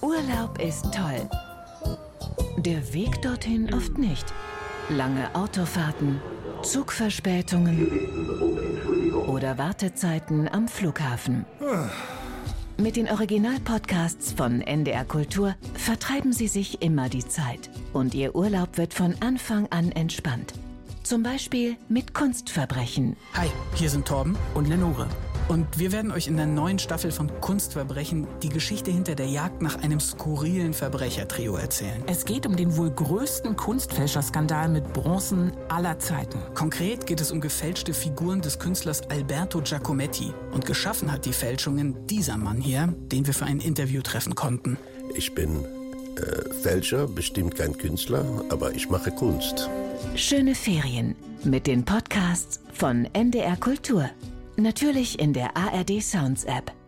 Urlaub ist toll. Der Weg dorthin oft nicht. Lange Autofahrten, Zugverspätungen oder Wartezeiten am Flughafen. Mit den Original-Podcasts von NDR Kultur vertreiben Sie sich immer die Zeit. Und Ihr Urlaub wird von Anfang an entspannt. Zum Beispiel mit Kunstverbrechen. Hi, hier sind Torben und Lenore. Und wir werden euch in der neuen Staffel von Kunstverbrechen die Geschichte hinter der Jagd nach einem skurrilen Verbrechertrio erzählen. Es geht um den wohl größten Kunstfälscherskandal mit Bronzen aller Zeiten. Konkret geht es um gefälschte Figuren des Künstlers Alberto Giacometti. Und geschaffen hat die Fälschungen dieser Mann hier, den wir für ein Interview treffen konnten. Ich bin Fälscher, bestimmt kein Künstler, aber ich mache Kunst. Schöne Ferien mit den Podcasts von NDR Kultur. Natürlich in der ARD Sounds App.